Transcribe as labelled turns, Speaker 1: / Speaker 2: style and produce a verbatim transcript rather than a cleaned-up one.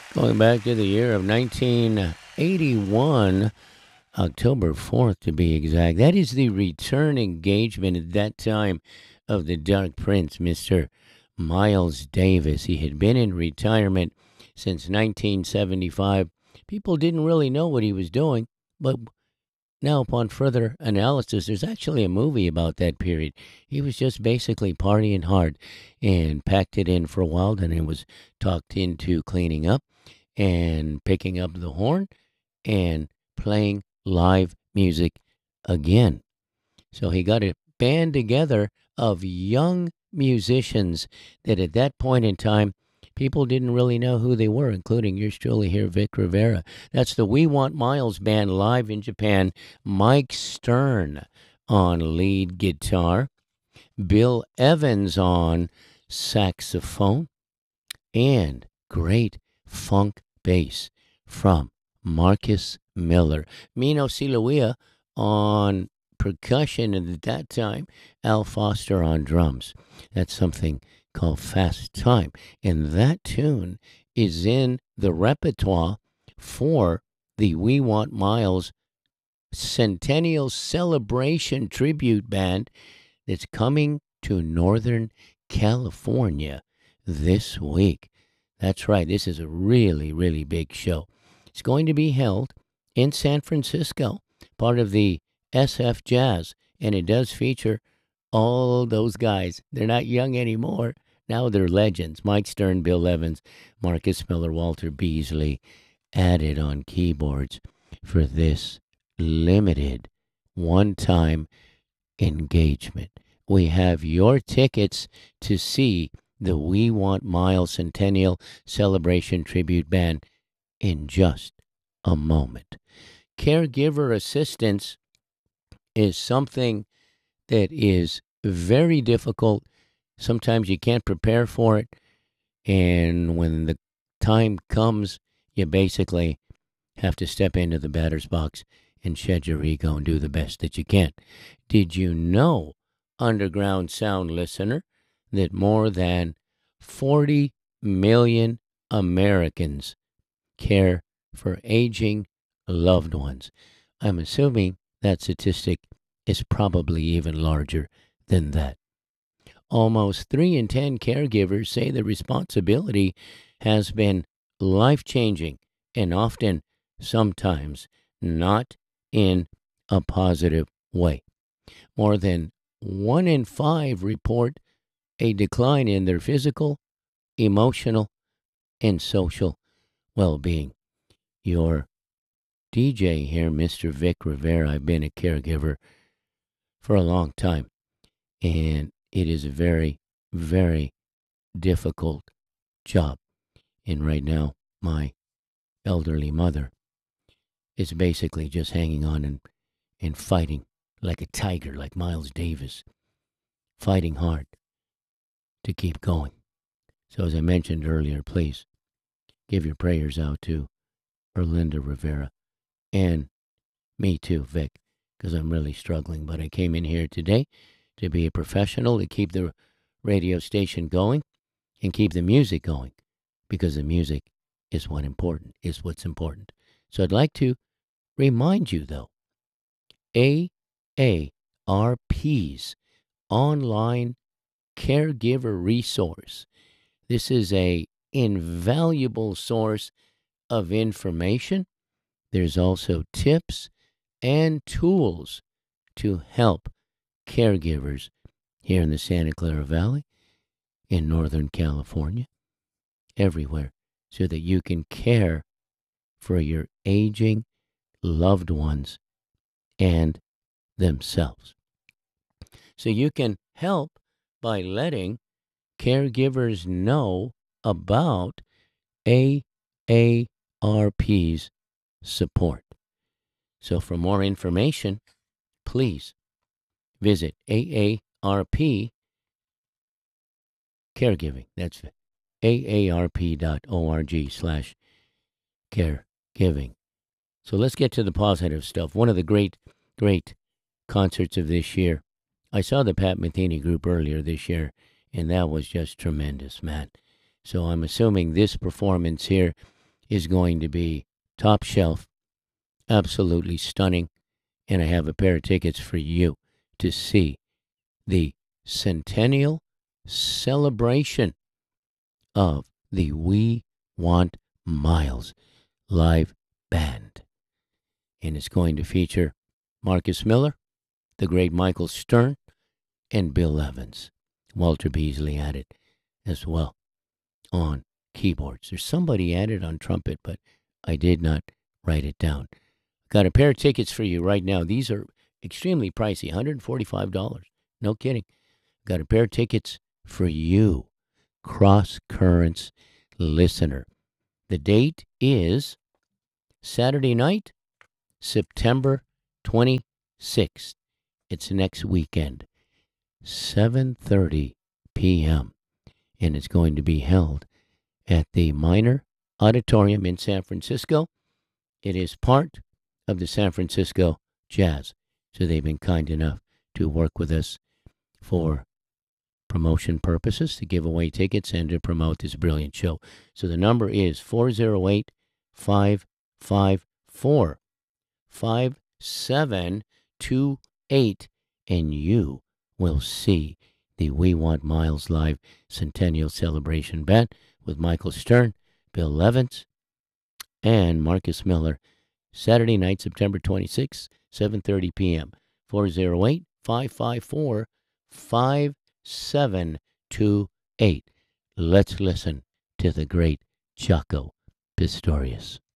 Speaker 1: Going back to the year of nineteen eighty-one, October fourth to be exact. That is the return engagement at that time of the Dark Prince, Mister Miles Davis. He had been in retirement since nineteen seventy-five. People didn't really know what he was doing, but now, upon further analysis, there's actually a movie about that period. He was just basically partying hard and packed it in for a while. Then it was talked into cleaning up and picking up the horn and playing live music again. So he got a band together of young musicians that at that point in time, people didn't really know who they were, including yours truly here, Vic Rivera. That's the We Want Miles band live in Japan. Mike Stern on lead guitar, Bill Evans on saxophone, and great funk bass from Marcus Miller. Mino Siluia on percussion, and at that time, Al Foster on drums. That's something called Fast Time. And that tune is in the repertoire for the We Want Miles Centennial Celebration Tribute Band that's coming to Northern California this week. That's right, this is a really, really big show. It's going to be held in San Francisco, part of the S F Jazz, and it does feature all those guys. They're not young anymore. Now they're legends. Mike Stern, Bill Evans, Marcus Miller, Walter Beasley added on keyboards for this limited one-time engagement. We have your tickets to see the We Want Miles Centennial Celebration Tribute Band in just a moment. Caregiver assistance is something that is very difficult. Sometimes you can't prepare for it. And when the time comes, you basically have to step into the batter's box and shed your ego and do the best that you can. Did you know, Underground Sound listener, that more than forty million Americans care for aging loved ones? I'm assuming that statistic is probably even larger than that. Almost three in ten caregivers say the responsibility has been life-changing and often, sometimes, not in a positive way. More than one in five report a decline in their physical, emotional, and social well-being. Your D J here, Mister Vic Rivera, I've been a caregiver for a long time, and it is a very, very difficult job. And right now, my elderly mother is basically just hanging on and, and fighting like a tiger, like Miles Davis, fighting hard to keep going. So as I mentioned earlier, please give your prayers out to Erlinda Rivera and me too, Vic, because I'm really struggling. But I came in here today to be a professional, to keep the radio station going and keep the music going, because the music is what important, is what's important. So I'd like to remind you, though, A A R P's online caregiver resource. This is a invaluable source of information. There's also tips and tools to help caregivers here in the Santa Clara Valley, in Northern California, everywhere, so that you can care for your aging loved ones and themselves. So you can help by letting caregivers know about A A R P's support. So for more information, please visit A A R P Caregiving. That's A A R P dot org slash caregiving. So let's get to the positive stuff. One of the great, great concerts of this year. I saw the Pat Metheny group earlier this year, and that was just tremendous, man. So I'm assuming this performance here is going to be top shelf, absolutely stunning. And I have a pair of tickets for you to see the centennial celebration of the We Want Miles live band. And it's going to feature Marcus Miller, the great Michael Stern, and Bill Evans. Walter Beasley added as well on keyboards. There's somebody added on trumpet, but I did not write it down. Got a pair of tickets for you right now. These are extremely pricey, one hundred forty-five dollars. No kidding. Got a pair of tickets for you, Cross Currents listener. The date is Saturday night, September twenty-sixth. It's next weekend, seven thirty p.m., and it's going to be held at the Minor Auditorium in San Francisco. It is part of the San Francisco Jazz, so they've been kind enough to work with us for promotion purposes, to give away tickets and to promote this brilliant show. So the number is four oh eight, five five four, five seven two eight, and you will see the We Want Miles Live Centennial Celebration Band with Michael Stern, Bill Evans, and Marcus Miller, Saturday night, September twenty-sixth, seven thirty p.m. four oh eight, five five four, five seven two eight. Let's listen to the great Jaco Pastorius.